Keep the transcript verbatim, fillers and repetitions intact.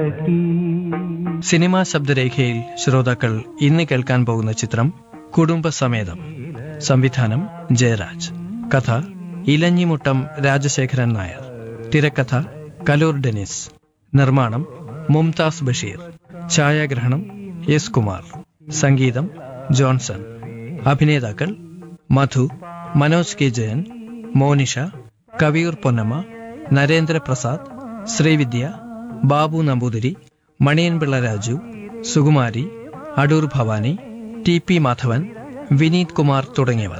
Cinema ശബ്ദരേഖയിൽ ശ്രോതാക്കൾ ഇന്ന് കേൾക്കാൻ പോകുന്ന ചിത്രം കുടുംബസമേതം. സംവിധാനം ജയരാജ്. കഥ ഇലഞ്ഞിമുട്ടം രാജശേഖരൻ നായർ. തിരക്കഥ കലൂർ ഡെനിസ്. നിർമ്മാണം മുംതാസ് ബഷീർ. ഛായാഗ്രഹണം എസ് കുമാർ. സംഗീതം ജോൺസൺ. അഭിനേതാക്കൾ മധു, Manoj K Jayan, Monisha, Kaviyoor Ponnamma, Narendra Prasad, Srividya, Babu Namboothiri, Maniyanpilla Raju, Sukumari, Adoor Bhavani, T P Madhavan, Vineeth Kumar തുടങ്ങിയവർ.